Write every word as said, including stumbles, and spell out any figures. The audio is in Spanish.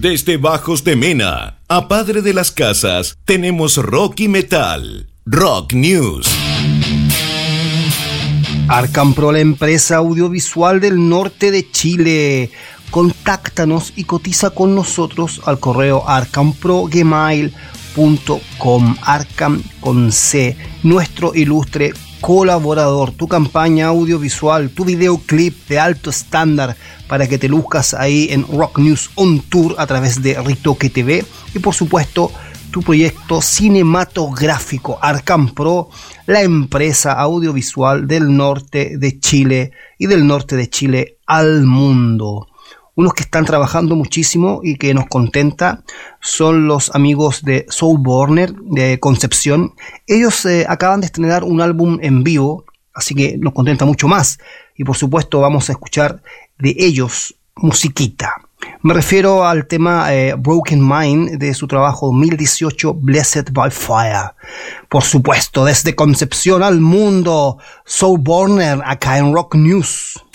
Desde Bajos de Mena a Padre de las Casas tenemos rock y metal. Rock News. Arkham Pro, la empresa audiovisual del norte de Chile. Contáctanos y cotiza con nosotros al correo arkham pro gmail punto com. Arkham con C, nuestro ilustre colaborador. Tu campaña audiovisual, tu videoclip de alto estándar para que te luzcas ahí en Rock News On Tour a través de Ritoque T V, y por supuesto tu proyecto cinematográfico. Arkham Pro, la empresa audiovisual del norte de Chile y del norte de Chile al mundo. Unos que están trabajando muchísimo y que nos contenta son los amigos de Soulburner de Concepción. Ellos eh, acaban de estrenar un álbum en vivo, así que nos contenta mucho más. Y por supuesto vamos a escuchar de ellos musiquita. Me refiero al tema eh, Broken Mind de su trabajo dos mil dieciocho Blessed by Fire. Por supuesto, desde Concepción al mundo, Soulburner acá en Rock News.